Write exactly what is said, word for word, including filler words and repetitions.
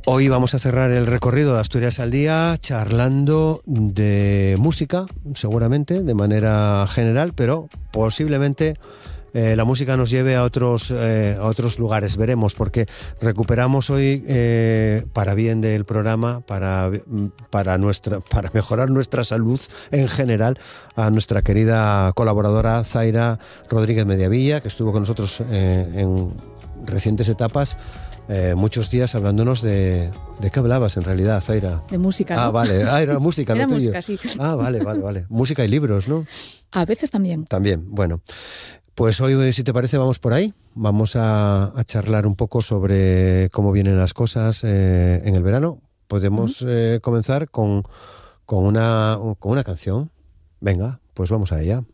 Hoy vamos a cerrar el recorrido de Asturias al Día charlando de música, seguramente, de manera general, pero posiblemente eh, la música nos lleve a otros, eh, a otros lugares. Veremos, porque recuperamos hoy, eh, para bien del programa, para, para, nuestra, para mejorar nuestra salud en general, a nuestra querida colaboradora Zaira Rodríguez Mediavilla, que estuvo con nosotros eh, en recientes etapas. Eh, muchos días hablándonos de... ¿De qué hablabas en realidad, Zaira? De música, ¿no? Ah, vale. Ah, era música. Era lo tuyo. música, sí. Ah, vale, vale, vale. Música y libros, ¿no? A veces también. También, bueno. Pues hoy, si te parece, vamos por ahí. Vamos a, a charlar un poco sobre cómo vienen las cosas eh, en el verano. Podemos uh-huh. eh, comenzar con, con, una, con una canción. Venga, pues vamos a ella.